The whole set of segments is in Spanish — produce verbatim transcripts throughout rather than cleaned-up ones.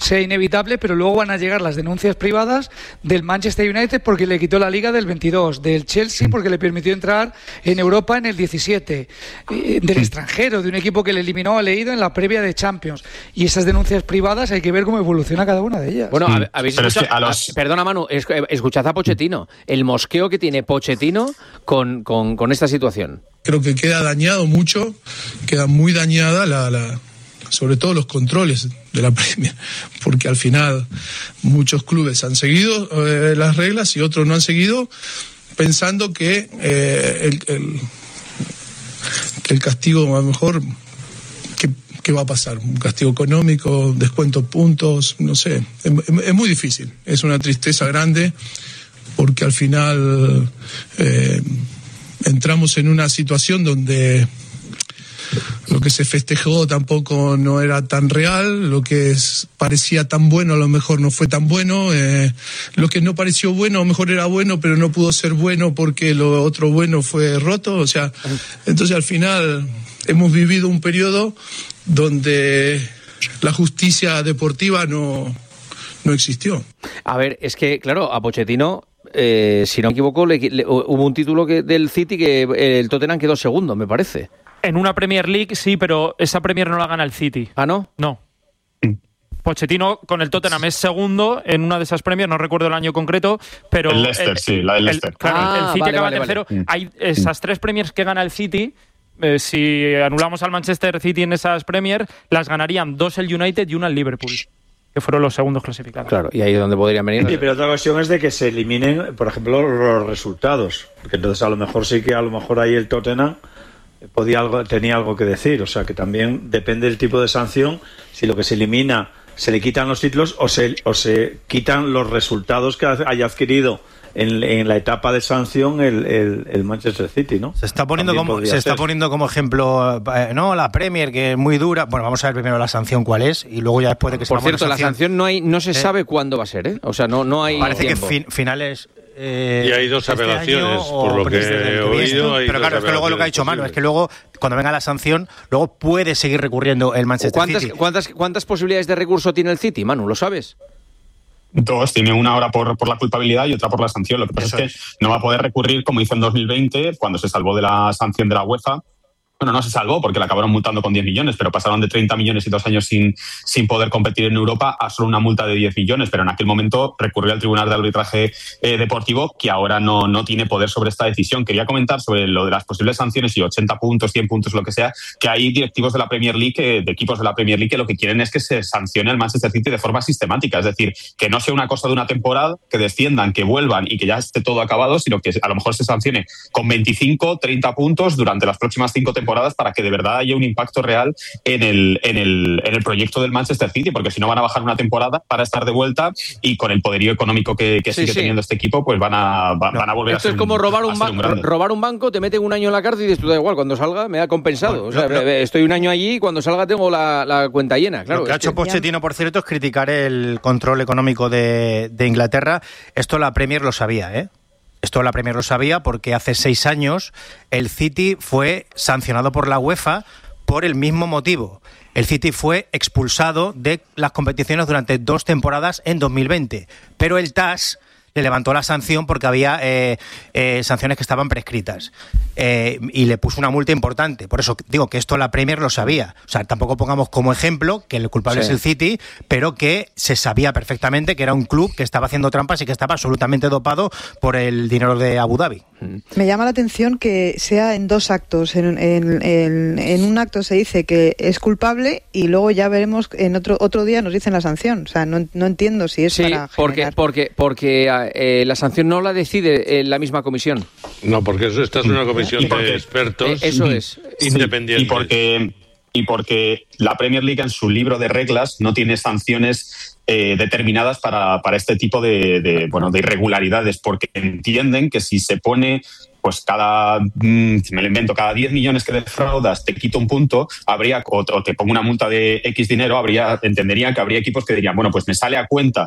sea inevitable, pero luego van a llegar las denuncias privadas del Manchester United porque le quitó la Liga del veintidós, del Chelsea porque le permitió entrar en Europa en el diecisiete, eh, del extranjero, de un equipo que le eliminó a Leído en la previa de Champions. Y esas denuncias privadas hay que ver cómo evoluciona cada una de ellas. Bueno, habéis Pero escuchado, es que a los... perdona Manu, escuchad a Pochettino, el mosqueo que tiene Pochettino con, con, con esta situación. Creo que queda dañado mucho, queda muy dañada la, la, sobre todo los controles de la Premier, porque al final muchos clubes han seguido eh, las reglas y otros no han seguido, pensando que eh, el, el, que el castigo a lo mejor, ¿qué, qué va a pasar? ¿Un castigo económico, descuento puntos? No sé, es, es muy difícil, es una tristeza grande, porque al final... Eh, entramos en una situación donde lo que se festejó tampoco no era tan real, lo que es, parecía tan bueno a lo mejor no fue tan bueno, eh, lo que no pareció bueno a lo mejor era bueno pero no pudo ser bueno porque lo otro bueno fue roto, o sea, entonces al final hemos vivido un periodo donde la justicia deportiva no, no existió. A ver, es que claro, a Pochettino... Eh, si no me equivoco, le, le, hubo un título que, del City que el Tottenham quedó segundo, me parece. En una Premier League sí, pero esa Premier no la gana el City. ¿Ah, no? No. Pochettino con el Tottenham es segundo en una de esas Premier, no recuerdo el año concreto, pero... El Leicester, el, sí, la del Leicester. El, claro, ah, el City vale, acaba vale, tercero. Vale. Hay esas tres Premiers que gana el City, eh, si anulamos al Manchester City en esas Premier, las ganarían dos el United y una el Liverpool, que fueron los segundos clasificados. Claro, y ahí es donde podrían venir. Sí, pero otra cuestión es de que se eliminen, por ejemplo, los resultados. Porque entonces a lo mejor sí que a lo mejor ahí el Tottenham podía algo, tenía algo que decir. O sea, que también depende del tipo de sanción, si lo que se elimina se le quitan los títulos o se, o se quitan los resultados que haya adquirido en, en la etapa de sanción el, el, el Manchester City, ¿no? Se está poniendo como se está poniendo como ejemplo, eh, no, la Premier, que es muy dura. Bueno, vamos a ver primero la sanción cuál es y luego ya después de que se Por cierto, la sanción no hay, no se eh, sabe cuándo va a ser, ¿eh? O sea, no, no hay. Parece tiempo. que fin, finales. Eh, y hay dos apelaciones, este por lo que he oído. Hay pero claro, es que luego lo que ha dicho Manu es que luego, cuando venga la sanción, luego puede seguir recurriendo el Manchester ¿Cuántas, City. ¿cuántas, ¿Cuántas posibilidades de recurso tiene el City, Manu? ¿Lo sabes? Dos, tiene una ahora por, por la culpabilidad y otra por la sanción. Lo que pasa Eso es que es. no va a poder recurrir como hizo en dos mil veinte, cuando se salvó de la sanción de la UEFA. Bueno, no se salvó porque la acabaron multando con diez millones, pero pasaron de treinta millones y dos años sin, sin poder competir en Europa a solo una multa de diez millones. Pero en aquel momento recurrió al Tribunal de Arbitraje eh, Deportivo, que ahora no, no tiene poder sobre esta decisión. Quería comentar sobre lo de las posibles sanciones y ochenta puntos, cien puntos, lo que sea, que hay directivos de la Premier League, que, de equipos de la Premier League, que lo que quieren es que se sancione al Manchester City de forma sistemática. Es decir, que no sea una cosa de una temporada, que desciendan, que vuelvan y que ya esté todo acabado, sino que a lo mejor se sancione con veinticinco, treinta puntos durante las próximas cinco temporadas para que de verdad haya un impacto real en el, en el, en el proyecto del Manchester City, porque si no van a bajar una temporada para estar de vuelta y con el poderío económico que, que sí, sigue sí. teniendo este equipo, pues van a, va, no. van a volver Esto a ser es como un, robar un, ban- un robar un banco, te meten un año en la cárcel y dices, tú da igual, cuando salga me ha compensado. Bueno, o sea, no, no. estoy un año allí y cuando salga tengo la, la cuenta llena. Claro, lo que ha hecho Pochettino, por cierto, es criticar el control económico de, de Inglaterra. Esto la Premier lo sabía, ¿eh? Esto la Premier lo sabía porque hace seis años el City fue sancionado por la UEFA por el mismo motivo. El City fue expulsado de las competiciones durante dos temporadas en dos mil veinte, pero el T A S le levantó la sanción porque había eh, eh, sanciones que estaban prescritas eh, y le puso una multa importante. Por eso digo que esto la Premier lo sabía. O sea, tampoco pongamos como ejemplo que el culpable sí. es el City, pero que se sabía perfectamente que era un club que estaba haciendo trampas y que estaba absolutamente dopado por el dinero de Abu Dhabi. Me llama la atención que sea en dos actos. En, en, en, en un acto se dice que es culpable y luego ya veremos en otro otro día nos dicen la sanción. O sea, no, no entiendo si es sí, para porque generar... porque porque eh, la sanción no la decide eh, la misma comisión. No, porque eso, esta es una comisión de expertos. Eh, eso es. Independientes. Sí, y porque y porque la Premier League en su libro de reglas no tiene sanciones Eh, determinadas para, para este tipo de, de, bueno, de irregularidades, porque entienden que si se pone pues cada, mmm, me lo invento, cada diez millones que defraudas te quito un punto, habría, o, o te pongo una multa de X dinero, habría, entenderían que habría equipos que dirían, bueno, pues me sale a cuenta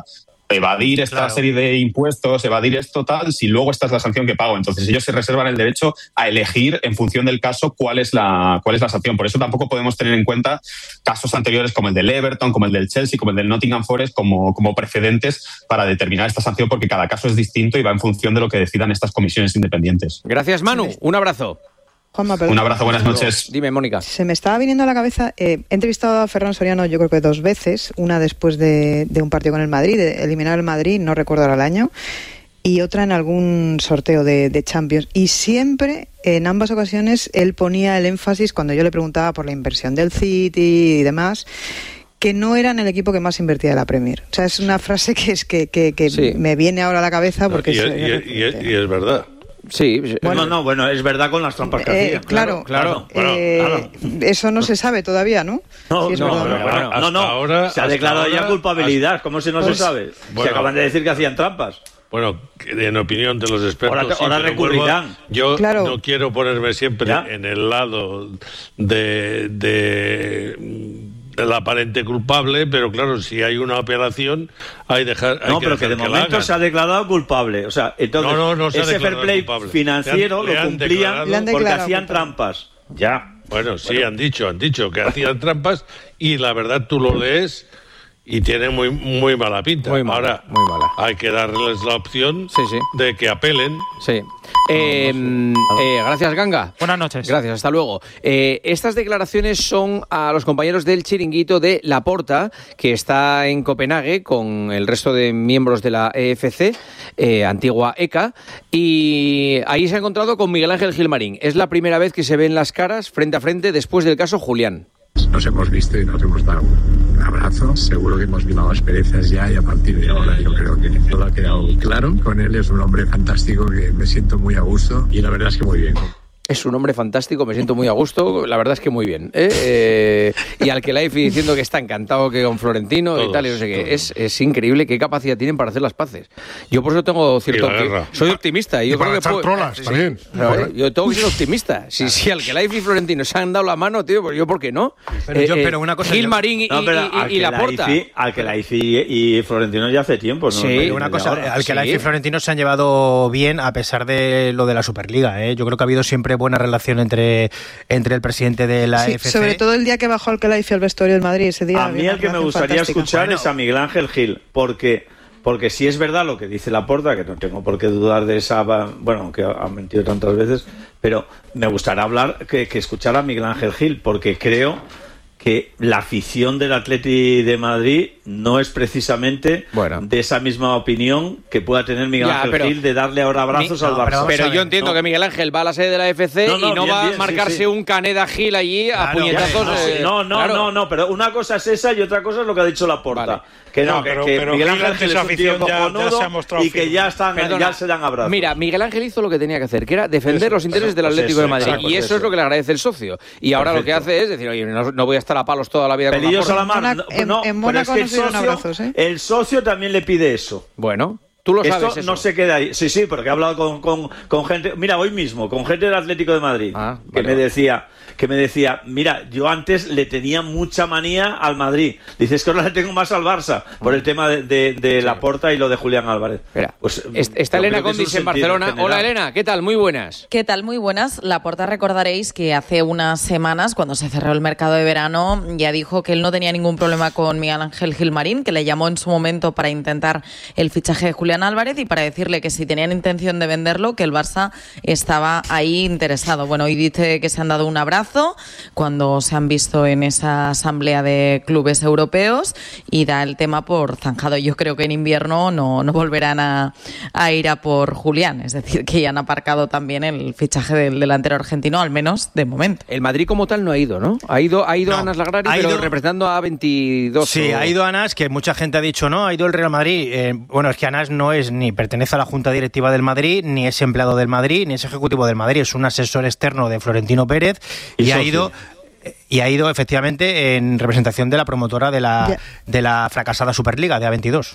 evadir esta Claro. serie de impuestos, evadir esto tal, si luego esta es la sanción que pago. Entonces ellos se reservan el derecho a elegir en función del caso cuál es la cuál es la sanción. Por eso tampoco podemos tener en cuenta casos anteriores como el del Everton, como el del Chelsea, como el del Nottingham Forest como, como precedentes para determinar esta sanción, porque cada caso es distinto y va en función de lo que decidan estas comisiones independientes. Gracias, Manu. Un abrazo. Juanma, perdón. Un abrazo, buenas noches. Dime, Mónica. Se me estaba viniendo a la cabeza, eh, he entrevistado a Ferran Soriano yo creo que dos veces, una después de, de un partido con el Madrid, de eliminar el Madrid, no recuerdo ahora el año, y otra en algún sorteo de, de Champions. Y siempre, en ambas ocasiones, él ponía el énfasis, cuando yo le preguntaba por la inversión del City y demás, que no eran el equipo que más invertía de la Premier. O sea, es una frase que es que, que, que Sí. me viene ahora a la cabeza porque... y, es, y- y- y- y es verdad. Sí, Bueno, no, bueno, es verdad con las trampas que Eh, hacía. claro, claro. eh, claro. Eso no se sabe todavía, ¿no? No, Sí, es no, verdad. pero bueno, Hasta no, no, ahora- se ha hasta declarado ya ahora- culpabilidad, ¿cómo si no Pues- se sabe? Bueno. Se acaban de decir que hacían trampas. Bueno, que en opinión de los expertos, Ahora te- sí, ahora pero recurrirán. vuelvo a- yo Claro. no quiero ponerme siempre ¿Ya? en el lado de, de, de la aparente culpable, pero claro, si hay una apelación, hay, dejar, hay No, que pero que dejar de la momento hagan. se ha decculpable culpable. O sea, entonces, No, no, no se ha ese fair declarado play culpable. financiero Le han- le lo han cumplían declarado- Le han porque declarado hacían culpable. trampas. Ya. Bueno, sí, han dicho, han dicho que hacían trampas y la verdad tú lo lees y tiene muy muy mala pinta. Muy mala, Ahora muy mala. hay que darles la opción Sí, sí. de que apelen. Sí. Eh, eh, gracias, Ganga. Buenas noches. Gracias, hasta luego. Eh, estas declaraciones son a los compañeros del chiringuito de Laporta, que está en Copenhague con el resto de miembros de la E F C, eh, antigua E C A, y ahí se ha encontrado con Miguel Ángel Gilmarín. Es la primera vez que se ven las caras frente a frente después del caso Julián. Nos hemos visto y nos hemos dado un abrazo. Seguro que hemos limado asperezas ya y a partir de ahora yo creo que todo ha quedado claro. Con él es un hombre fantástico que me siento muy a gusto y la verdad es que muy bien. Es un hombre fantástico, me siento muy a gusto, la verdad es que muy bien. ¿eh? Eh, y al que Laifi diciendo que está encantado que con Florentino Todos, y tal, y no sé qué. todos. Es, es increíble qué capacidad tienen para hacer las paces. Yo por eso tengo cierto... Y la guerra. Soy optimista. Y yo Y para creo que echar puedo- trolas sí, sí. también. Claro, yo tengo que ser optimista. Si, si al que Laifi y Florentino se han dado la mano, tío, pues yo por qué no. Pero yo- pero una cosa- Gilmarín y, No, pero y- al y que la Laporta. I F I al que la I F I y Florentino ya hace tiempo, ¿no? Sí, No Pero viene una de cosa, ahora. al que la sí. I F I y Florentino se han llevado bien a pesar de lo de la Superliga. ¿eh? Yo creo que ha habido siempre buena relación entre, entre el presidente de la Sí, E F C. sobre todo el día que bajó Alcalaifi al vestuario del Madrid, ese día. A había mí una el que me relación gustaría fantástica. escuchar Bueno. es a Miguel Ángel Gil, porque porque si es verdad lo que dice Laporta, que no tengo por qué dudar de esa, bueno, aunque ha mentido tantas veces, pero me gustaría hablar que, que escuchar a Miguel Ángel Gil, porque creo que la afición del Atleti de Madrid no es precisamente Bueno. de esa misma opinión que pueda tener Miguel Ya, Ángel pero- Gil de darle ahora abrazos Mi- al no, Barça. pero vamos Pero a yo ver, entiendo ¿no? que Miguel Ángel va a la sede de la E F C No, no, y no bien, va bien, a sí, marcarse sí. un Caneda Gil allí a Claro, puñetazos. No, sí, eh, no, no, claro. no, no, pero una cosa es esa y otra cosa es lo que ha dicho Laporta. Vale. Que no, No, que, pero- que pero Miguel Gil Ángel ante Gil su es un tío afición ya- ya cojonudo se ha mostrado y que firme. ya están, Perdona. ya se dan abrazos. Mira, Miguel Ángel hizo lo que tenía que hacer, que era defender Eso, los intereses del pues Atlético eso, de Madrid. exacto, y pues eso es eso. lo que le agradece el socio. Y ahora lo que Perfecto. hace es decir, oye, no, no voy a estar a palos toda la vida con Pelillos la a la porra. mano. En Mónaco- en- No, en pero Mónaco es que no el se dieron socio, abrazos, ¿eh? el socio también le pide eso. Bueno, tú lo sabes Esto eso. no se queda ahí. Sí, sí, porque he hablado con, con, con gente. Mira, hoy mismo, con gente del Atlético de Madrid. Ah, que vale, me vale. decía, que me decía, mira, yo antes le tenía mucha manía al Madrid. Dices que ahora le tengo más al Barça por el tema de, de, de Laporta y lo de Julián Álvarez. Espera, Pues, est- está yo Elena creo que es un Condis en sentido Barcelona. general. Hola, Elena, ¿qué tal? Muy buenas. ¿Qué tal? Muy buenas. Laporta, recordaréis que hace unas semanas, cuando se cerró el mercado de verano, ya dijo que él no tenía ningún problema con Miguel Ángel Gilmarín, que le llamó en su momento para intentar el fichaje de Julián Álvarez y para decirle que si tenían intención de venderlo, que el Barça estaba ahí interesado. Bueno, hoy dice que se han dado un abrazo cuando se han visto en esa asamblea de clubes europeos y da el tema por zanjado. Yo creo que en invierno no, no volverán a, a ir a por Julián, es decir, que ya han aparcado también el fichaje del delantero argentino, al menos de momento. El Madrid como tal no ha ido, ¿no? Ha ido, ha ido No, Anas Lagrari, ha pero ido- representando a veintidós. Sí, o- ha ido Anas, que mucha gente ha dicho, no, ha ido el Real Madrid. Eh, bueno, es que Anas no es ni pertenece a la Junta Directiva del Madrid, ni es empleado del Madrid, ni es ejecutivo del Madrid, es un asesor externo de Florentino Pérez y, Y ha socio. ido... Y ha ido efectivamente en representación de la promotora de la, Ya. de la fracasada Superliga de A veintidós.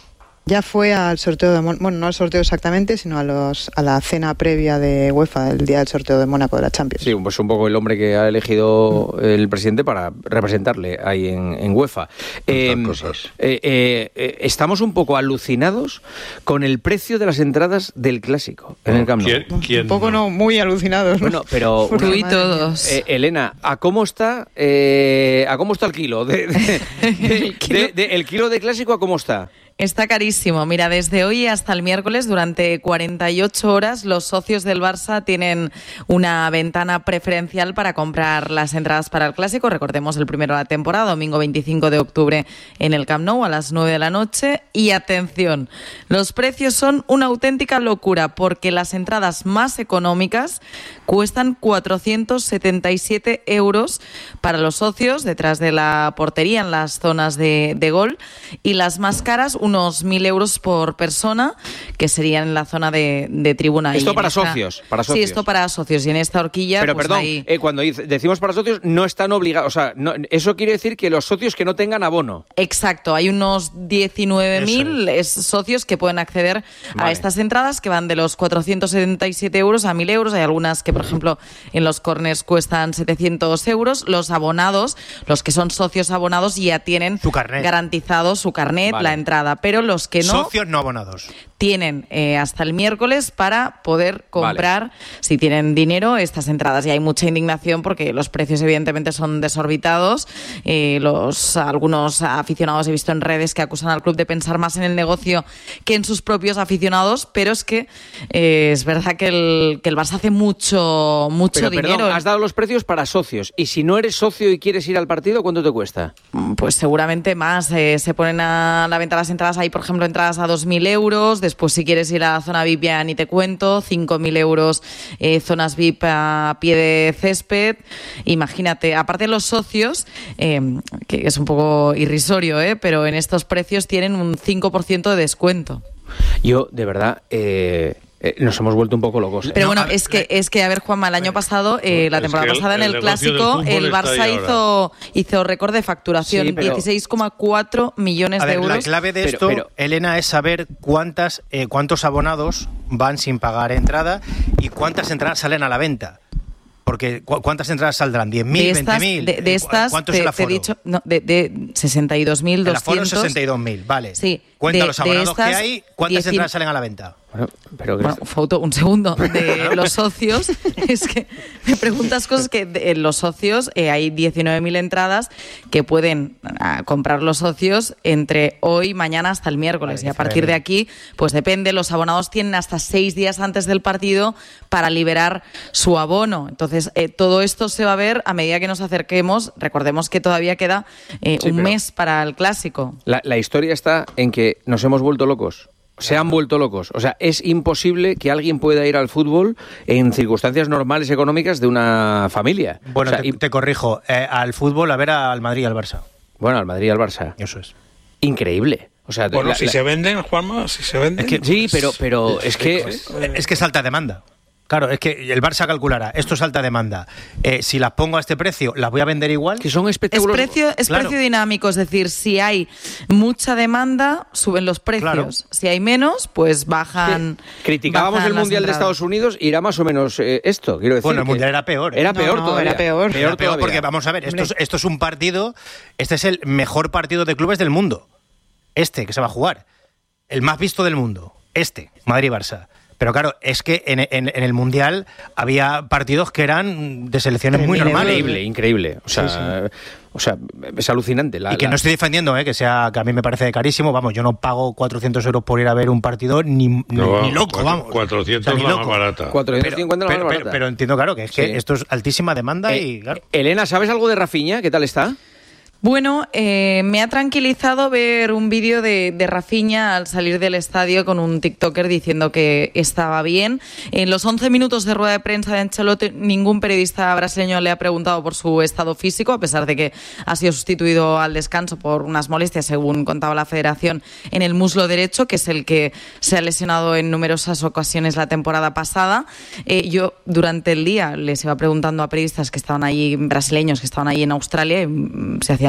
Ya fue al sorteo de Mónaco, bueno, no al sorteo exactamente, sino a los a la cena previa de UEFA, el día del sorteo de Mónaco de la Champions. Sí, pues un poco el hombre que ha elegido el presidente para representarle ahí en, en UEFA. Eh, cosas. Eh, eh, eh, estamos un poco alucinados con el precio de las entradas del Clásico en el Camp Nou. ¿Quién, quién un poco no, muy alucinados, ¿no? Bueno, pero tú y todos. Eh, Elena, ¿a cómo está eh, a cómo está el kilo de, de, de, el kilo? De, de, el kilo de Clásico a cómo está? Está carísimo. Mira, desde hoy hasta el miércoles, durante cuarenta y ocho horas, los socios del Barça tienen una ventana preferencial para comprar las entradas para el Clásico. Recordemos el primero de la temporada, domingo veinticinco de octubre en el Camp Nou a las nueve de la noche. Y atención, los precios son una auténtica locura porque las entradas más económicas cuestan cuatrocientos setenta y siete euros para los socios detrás de la portería en las zonas de, de gol, y las más caras unos mil euros por persona, que serían en la zona de, de tribuna. Esto para esta, socios, para socios. Sí, esto para socios. Y en esta horquilla... Pero pues perdón, ahí... eh, cuando decimos para socios, no están obligados. O sea, no, eso quiere decir que los socios que no tengan abono. Exacto, hay unos diecinueve mil es. socios que pueden acceder vale. a estas entradas, que van de los cuatrocientos setenta y siete euros a mil euros. Hay algunas que, por ejemplo, en los corners cuestan setecientos euros. Los abonados, los que son socios abonados, ya tienen su carnet. garantizado su carnet, vale. la entrada. Pero los que no... Socios no abonados. Tienen eh, hasta el miércoles para poder comprar, vale. si tienen dinero, estas entradas. Y hay mucha indignación porque los precios evidentemente son desorbitados. Eh, los algunos aficionados he visto en redes que acusan al club de pensar más en el negocio que en sus propios aficionados, pero es que eh, es verdad que el, que el Barça hace mucho, mucho pero, dinero. Perdón, has dado los precios para socios. Y si no eres socio y quieres ir al partido, ¿cuánto te cuesta? Pues seguramente más. Eh, se ponen a la venta las entradas. Hay, por ejemplo, entradas a dos mil euros. Después, si quieres ir a la zona V I P, ya ni te cuento, cinco mil euros, eh, zonas V I P a pie de césped. Imagínate, aparte los socios, eh, que es un poco irrisorio, eh, pero en estos precios tienen un cinco por ciento de descuento. Yo, de verdad... Eh... Eh, nos hemos vuelto un poco locos. Pero bueno, es que, es que a ver, Juanma, el año pasado, eh, la temporada pasada el, en el, el Clásico, el Barça hizo, hizo récord de facturación, sí, pero... dieciséis coma cuatro millones a ver, de euros. La clave de esto, pero, pero... Elena, es saber cuántas, eh, cuántos abonados van sin pagar entrada y cuántas entradas salen a la venta. Porque ¿cuántas entradas saldrán? ¿diez mil, veinte mil? De, de estas, ¿cuánto te, es el aforo? Te he dicho, no, de, de sesenta y dos mil doscientos. El aforo es sesenta y dos mil, vale. Sí. Cuenta de, los abonados estas, que hay, ¿cuántas dieci... entradas salen a la venta? Bueno, pero bueno, foto, un segundo, de los socios, es que me preguntas cosas que en los socios eh, hay diecinueve mil entradas que pueden a, comprar los socios entre hoy, mañana hasta el miércoles. Vale, y a partir de aquí, pues depende, los abonados tienen hasta seis días antes del partido para liberar su abono. Entonces, eh, todo esto se va a ver a medida que nos acerquemos. Recordemos que todavía queda eh, sí, un mes para el Clásico. La, la historia está en que nos hemos vuelto locos. Se han vuelto locos. O sea, es imposible que alguien pueda ir al fútbol en circunstancias normales económicas de una familia. Bueno, o sea, te, y... te corrijo. Eh, al fútbol a ver al Madrid y al Barça. Bueno, al Madrid y al Barça. Eso es. Increíble. O sea, bueno, la, si la... se venden, Juanma, si se venden... Es que, sí, pero, pero es que... Es que es alta demanda. Claro, es que el Barça calculará, esto es alta demanda. Eh, si las pongo a este precio, ¿las voy a vender igual? Que son espectáculos. Es precio, es claro. precio dinámico, es decir, si hay mucha demanda, suben los precios. Claro. Si hay menos, pues bajan. Sí. Criticábamos bajan el Mundial de Estados Unidos, irá más o menos eh, esto, quiero decir. Bueno, el Mundial era peor. ¿eh? Era peor no, no, todavía. Era peor. Peor, era peor porque, vamos a ver, esto es, esto es un partido, este es el mejor partido de clubes del mundo. Este que se va a jugar. El más visto del mundo. Este, Madrid-Barça. Pero claro, es que en, en, en el Mundial había partidos que eran de selecciones muy normales. Increíble, increíble. O sea, sí, sí. O sea es alucinante. La, y que la... no estoy defendiendo, ¿eh? que sea que a mí me parece carísimo. Vamos, yo no pago cuatrocientos euros por ir a ver un partido ni, ni, no, ni loco, cuatro, vamos. cuatrocientos o sea, la más barata. cuatrocientos cincuenta pero, la más pero, barata. Pero, pero entiendo, claro, que es que sí. esto es altísima demanda eh, y... Claro. Elena, ¿sabes algo de Rafinha? ¿Qué tal está? Bueno, eh, me ha tranquilizado ver un vídeo de, de Rafinha al salir del estadio con un tiktoker diciendo que estaba bien. En los once minutos de rueda de prensa de Ancelotti, ningún periodista brasileño le ha preguntado por su estado físico, a pesar de que ha sido sustituido al descanso por unas molestias, según contaba la Federación, en el muslo derecho, que es el que se ha lesionado en numerosas ocasiones la temporada pasada. Eh, yo, durante el día, les iba preguntando a periodistas que estaban allí, brasileños que estaban allí en Australia, y se hacían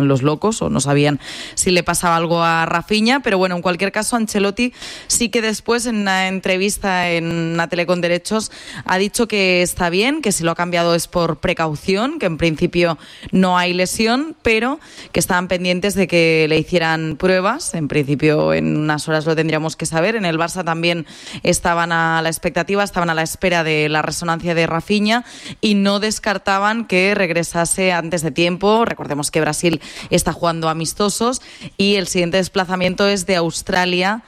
estaban los locos o no sabían si le pasaba algo a Rafinha, pero bueno, en cualquier caso Ancelotti sí que después en una entrevista en una tele con derechos ha dicho que está bien, que si lo ha cambiado es por precaución, que en principio no hay lesión, pero que estaban pendientes de que le hicieran pruebas. En principio en unas horas lo tendríamos que saber. En el Barça también estaban a la expectativa, estaban a la espera de la resonancia de Rafinha y no descartaban que regresase antes de tiempo. Recordemos que Brasil está jugando amistosos y el siguiente desplazamiento es de Australia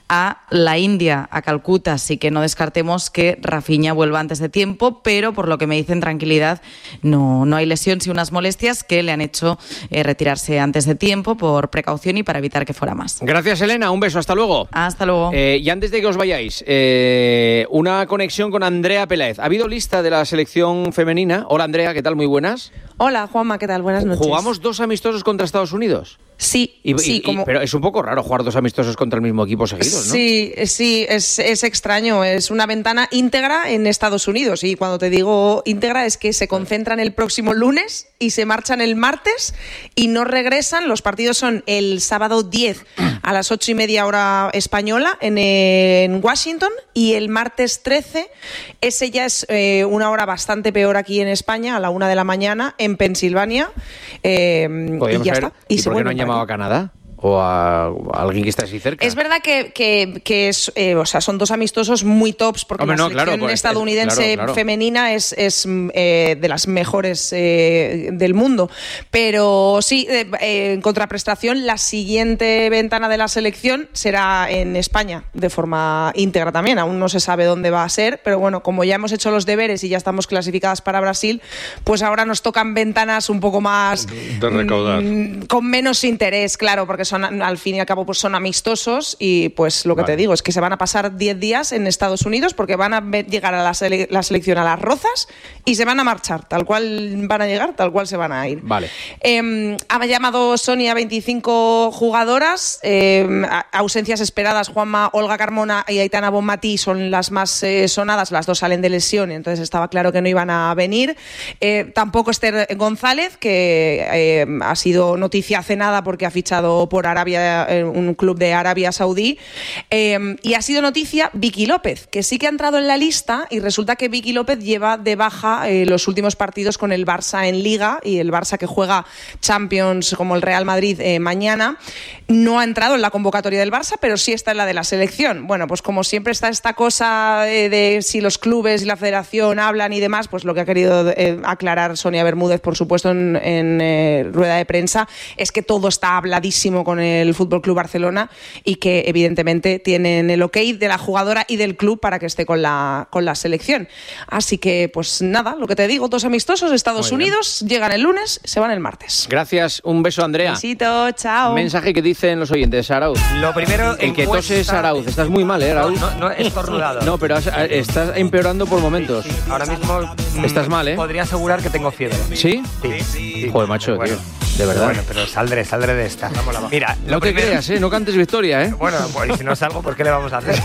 a la India, a Calcuta, así que no descartemos que Rafinha vuelva antes de tiempo, pero por lo que me dicen, tranquilidad, no, no hay lesión, sí unas molestias que le han hecho eh, retirarse antes de tiempo por precaución y para evitar que fuera más. Gracias, Elena, un beso, hasta luego. Hasta luego. Eh, y antes de que os vayáis, eh, una conexión con Andrea Peláez. ¿Ha habido lista de la selección femenina? Hola, Andrea, ¿qué tal? Muy buenas. Hola, Juanma, ¿qué tal? Buenas noches. ¿Jugamos dos amistosos contra Estados Unidos? Sí, y, sí. Y, como... Pero es un poco raro jugar dos amistosos contra el mismo equipo seguidos, ¿no? Sí, sí, es, es extraño. Es una ventana íntegra en Estados Unidos. Y cuando te digo íntegra es que se concentran el próximo lunes y se marchan el martes y no regresan. Los partidos son el sábado diez a las ocho y media hora española en, en Washington y el martes trece, ese ya es eh, una hora bastante peor aquí en España, a la una de la mañana en Pensilvania. Eh, y ya está. ¿Y, ¿Y por qué no han llamado a Canadá? ¿O a, a alguien que está así cerca? Es verdad que, que, que es, eh, o sea, son dos amistosos muy tops porque Hombre, la selección no, claro, pues, estadounidense es, claro, claro. femenina es, es eh, de las mejores eh, del mundo. Pero sí, eh, eh, en contraprestación, la siguiente ventana de la selección será en España de forma íntegra también. Aún no se sabe dónde va a ser, pero bueno, como ya hemos hecho los deberes y ya estamos clasificadas para Brasil, pues ahora nos tocan ventanas un poco más... De recaudar. Mmm, con menos interés, claro, porque son, al fin y al cabo pues son amistosos y pues lo que vale. te digo es que se van a pasar diez días en Estados Unidos porque van a llegar a la, sele- la selección a Las Rozas y se van a marchar, tal cual van a llegar, tal cual se van a ir. Vale. Eh, ha llamado Sonia veinticinco jugadoras, eh, ausencias esperadas, Juanma, Olga Carmona y Aitana Bonmatí son las más eh, sonadas, las dos salen de lesión, entonces estaba claro que no iban a venir. Eh, tampoco Esther González, que eh, ha sido noticia hace nada porque ha fichado por Arabia, un club de Arabia Saudí, eh, y ha sido noticia Vicky López, que sí que ha entrado en la lista y resulta que Vicky López lleva de baja eh, los últimos partidos con el Barça en Liga y el Barça que juega Champions como el Real Madrid eh, mañana, no ha entrado en la convocatoria del Barça, pero sí está en la de la selección. Bueno, pues como siempre está esta cosa de, de si los clubes y la federación hablan y demás, pues lo que ha querido eh, aclarar Sonia Bermúdez, por supuesto, en, en eh, rueda de prensa, es que todo está habladísimo con el F C Barcelona y que evidentemente tienen el ok de la jugadora y del club para que esté con la, con la selección. Así que pues nada, lo que te digo, dos amistosos, Estados Unidos, llegan el lunes, se van el martes. Gracias, un beso, Andrea. Besito, chao. Mensaje que dicen los oyentes, Arauz. Lo primero, el que tose es Arauz. Estás muy mal, ¿eh, Arauz? No, no, no estornudado. No, pero has, estás empeorando por momentos. Sí, sí. Ahora mismo mm, estás mal, ¿eh? Podría asegurar que tengo fiebre. ¿Sí? Sí. sí. Joder, macho, bueno, tío. De verdad. Bueno, pero saldré, saldré de esta. Vamos, vamos. Mira, no te primero... creas, ¿eh? No cantes victoria, ¿eh? Bueno, pues si no salgo, ¿por qué le vamos a hacer?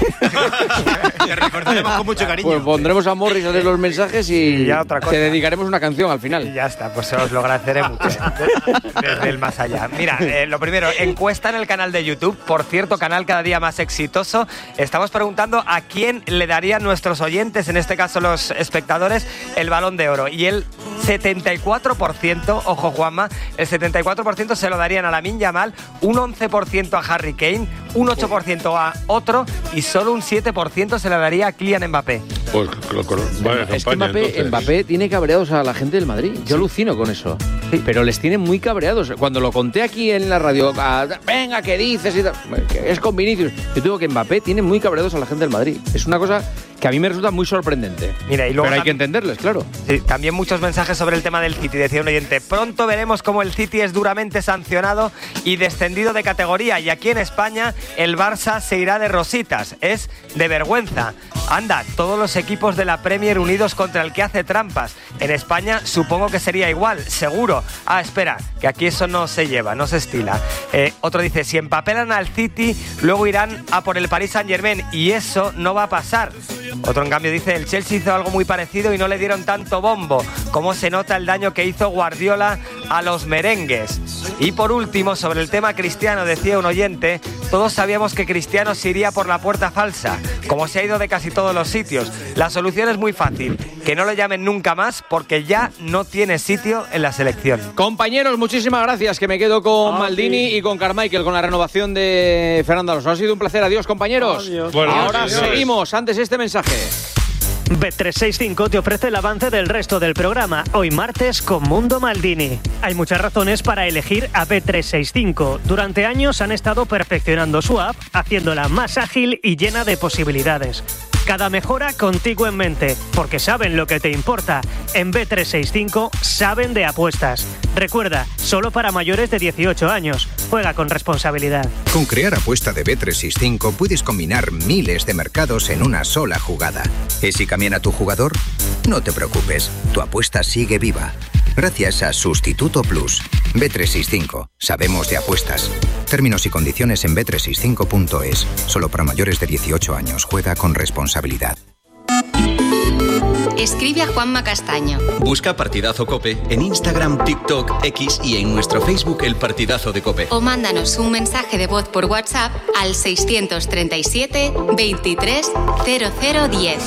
Te recordaremos con mucho cariño. Pues pondremos a Morris a leer los mensajes y, y ya otra cosa. Te dedicaremos una canción al final. Y ya está, pues os lo agradeceré mucho. Desde el más allá. Mira, eh, lo primero, encuesta en el canal de YouTube. Por cierto, canal cada día más exitoso. Estamos preguntando a quién le darían nuestros oyentes, en este caso los espectadores, el Balón de Oro. Y el setenta y cuatro por ciento, ojo Juanma, el setenta y cuatro por ciento se lo darían a Lamine Yamal, un once por ciento a Harry Kane, un ocho por ciento a otro y solo un siete por ciento se le daría a Kylian Mbappé. Pues vaya es campaña, que Mbappé, Mbappé tiene cabreados a la gente del Madrid. Yo sí. alucino con eso. Sí. Pero les tiene muy cabreados. Cuando lo conté aquí en la radio, a, venga, ¿qué dices? Y tal, que es con Vinicius. Yo digo que Mbappé tiene muy cabreados a la gente del Madrid. Es una cosa que a mí me resulta muy sorprendente. Mira, y luego pero hay tam- que entenderles, claro. Sí, también muchos mensajes sobre el tema del City. Decía un oyente, pronto veremos cómo el City es duramente sancionado y descendido de categoría. Y aquí en España el Barça se irá de rositas. Es de vergüenza. Anda, todos los equipos de la Premier unidos contra el que hace trampas. En España supongo que sería igual, seguro. Ah, espera, que aquí eso no se lleva, no se estila. Eh, otro dice, si empapelan al City, luego irán a por el Paris Saint-Germain y eso no va a pasar. Otro, en cambio, dice, el Chelsea hizo algo muy parecido y no le dieron tanto bombo. ¿Cómo se nota el daño que hizo Guardiola a los merengues. Y por último, sobre el tema Cristiano, decía un oyente, todos sabíamos que Cristiano se iría por la puerta falsa, como se ha ido de casi todos los sitios. La solución es muy fácil, que no lo llamen nunca más porque ya no tiene sitio en la selección. Compañeros, muchísimas gracias, que me quedo con ah, Maldini sí. y con Carmichael, con la renovación de Fernando Alonso. Ha sido un placer, adiós compañeros. Adiós. Bueno, ahora adiós. Seguimos, antes este mensaje. Bet trescientos sesenta y cinco te ofrece el avance del resto del programa, hoy martes con Mundo Maldini. Hay muchas razones para elegir a Bet trescientos sesenta y cinco. Durante años han estado perfeccionando su app, haciéndola más ágil y llena de posibilidades. Cada mejora contigo en mente, porque saben lo que te importa. En Bet trescientos sesenta y cinco saben de apuestas. Recuerda, solo para mayores de dieciocho años. Juega con responsabilidad. Con Crear Apuesta de Bet trescientos sesenta y cinco puedes combinar miles de mercados en una sola jugada. ¿Y si cambian a tu jugador? No te preocupes, tu apuesta sigue viva. Gracias a Sustituto Plus. Bet trescientos sesenta y cinco. Sabemos de apuestas. Términos y condiciones en bet trescientos sesenta y cinco punto es. Solo para mayores de dieciocho años. Juega con responsabilidad. Escribe a Juanma Castaño. Busca Partidazo COPE en Instagram, TikTok, X y en nuestro Facebook El Partidazo de COPE. O mándanos un mensaje de voz por WhatsApp al seiscientos treinta y siete, veintitrés, cero cero diez.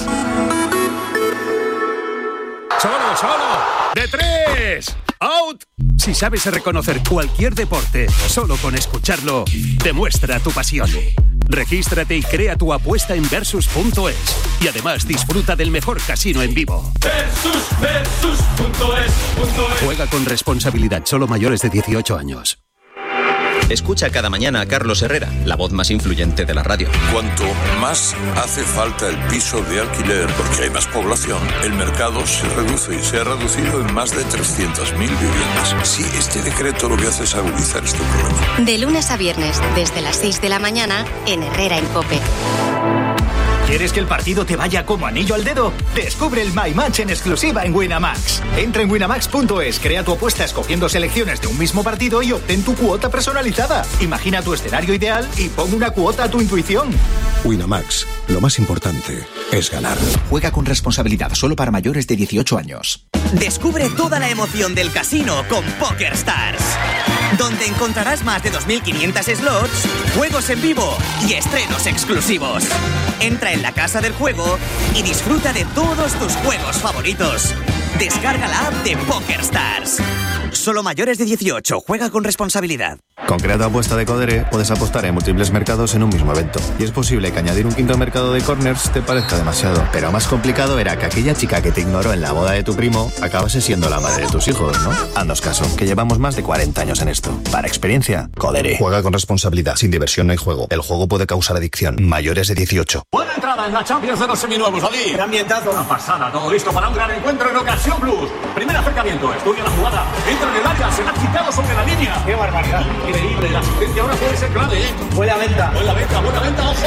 ¡Solo, solo! ¡De tres! ¡Out! Si sabes reconocer cualquier deporte, solo con escucharlo, demuestra tu pasión. Regístrate y crea tu apuesta en versus punto es. Y además disfruta del mejor casino en vivo. versus, versus punto es, punto es. Juega con responsabilidad, solo mayores de dieciocho años. Escucha cada mañana a Carlos Herrera, la voz más influyente de la radio. Cuanto más hace falta el piso de alquiler, porque hay más población, el mercado se reduce y se ha reducido en más de trescientas mil viviendas. Sí, este decreto lo que hace es agudizar este problema. De lunes a viernes, desde las seis de la mañana, en Herrera en COPE. ¿Quieres que el partido te vaya como anillo al dedo? Descubre el My Match en exclusiva en Winamax. Entra en winamax punto es, crea tu apuesta escogiendo selecciones de un mismo partido y obtén tu cuota personalizada. Imagina tu escenario ideal y pon una cuota a tu intuición. Winamax, lo más importante es ganar. Juega con responsabilidad, solo para mayores de dieciocho años. Descubre toda la emoción del casino con PokerStars, donde encontrarás más de dos mil quinientos slots, juegos en vivo y estrenos exclusivos. Entra en la casa del juego y disfruta de todos tus juegos favoritos. Descarga la app de PokerStars. Solo mayores de dieciocho. Juega con responsabilidad. Con Crea tu Apuesta de Codere puedes apostar en múltiples mercados en un mismo evento. Y es posible que añadir un quinto mercado de corners te parezca demasiado. Pero más complicado era que aquella chica que te ignoró en la boda de tu primo acabase siendo la madre de tus hijos, ¿no? Haznos caso, que llevamos más de cuarenta años en esto. Para experiencia, Codere. Juega con responsabilidad. Sin diversión no hay juego. El juego puede causar adicción. Mayores de dieciocho. Buena entrada en la Champions de los seminuevos, allí. Qué ambientazo. Una pasada. Todo listo para un gran encuentro en Ocasión Plus. Primer acercamiento. Estudia la jugada. Entra en el área. Se la ha quitado sobre la línea. Qué barbaridad. Increíble. La asistencia ahora puede ser clave, ¿eh? Buena venta. Buena venta, buena venta. ¡Ojo!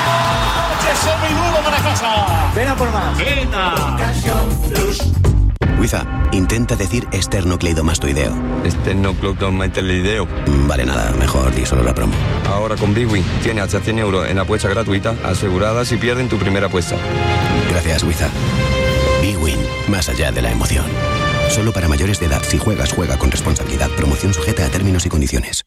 ¡Ese menudo para casa! Ven a por más. ¡Vena! Ocasión Plus. Wiza, intenta decir esternocleidomastoideo. Esternocleidomastoideo. Vale, nada, mejor di solo la promo. Ahora con Bwin tienes hasta cien euros en apuesta gratuita asegurada si pierden tu primera apuesta. Gracias, Wiza. Bwin, más allá de la emoción. Solo para mayores de edad. Si juegas, juega con responsabilidad. Promoción sujeta a términos y condiciones.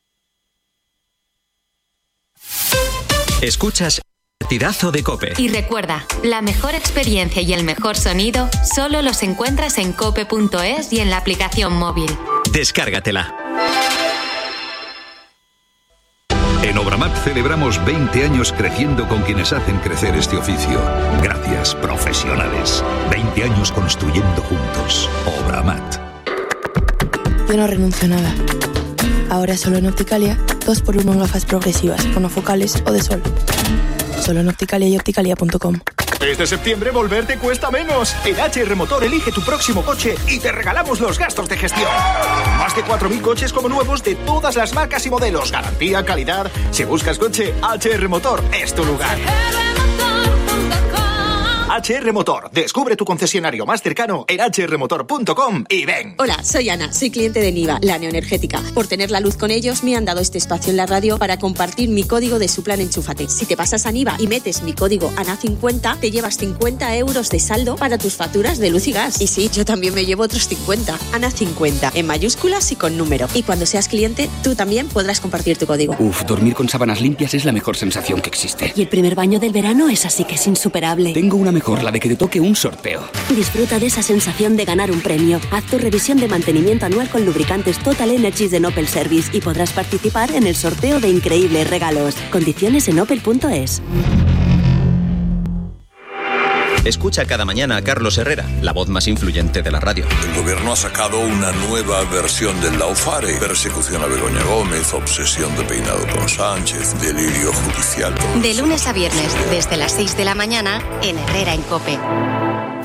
Escuchas Partidazo de COPE. Y recuerda, la mejor experiencia y el mejor sonido solo los encuentras en cope punto es y en la aplicación móvil. Descárgatela. En Obramat celebramos veinte años creciendo con quienes hacen crecer este oficio. Gracias, profesionales. veinte años construyendo juntos. Obramat. Yo no renuncio a nada. Ahora solo en Opticalia, dos por uno en gafas progresivas, monofocales o de sol. Solo en Opticalia y opticalia punto com. Este septiembre volver te cuesta menos. En H R Motor elige tu próximo coche y te regalamos los gastos de gestión. Más de cuatro mil coches como nuevos de todas las marcas y modelos. Garantía, calidad. Si buscas coche, H R Motor es tu lugar. H R Motor. Descubre tu concesionario más cercano en h r motor punto com y ven. Hola, soy Ana, soy cliente de Niva, la neoenergética. Por tener la luz con ellos me han dado este espacio en la radio para compartir mi código de su plan Enchúfate. Si te pasas a Niva y metes mi código A N A cincuenta, te llevas cincuenta euros de saldo para tus facturas de luz y gas. Y sí, yo también me llevo otros cincuenta. A N A cincuenta, en mayúsculas y con número. Y cuando seas cliente, tú también podrás compartir tu código. Uf, dormir con sábanas limpias es la mejor sensación que existe. Y el primer baño del verano es así que es insuperable. Tengo una mejor, la de que te toque un sorteo. Disfruta de esa sensación de ganar un premio. Haz tu revisión de mantenimiento anual con lubricantes Total Energies de Opel Service y podrás participar en el sorteo de increíbles regalos. Condiciones en opel punto es. Escucha cada mañana a Carlos Herrera, la voz más influyente de la radio. El gobierno ha sacado una nueva versión del Laufare. Persecución a Begoña Gómez, obsesión de peinado con Sánchez, delirio judicial. De lunes a viernes, desde las seis de la mañana, en Herrera en COPE.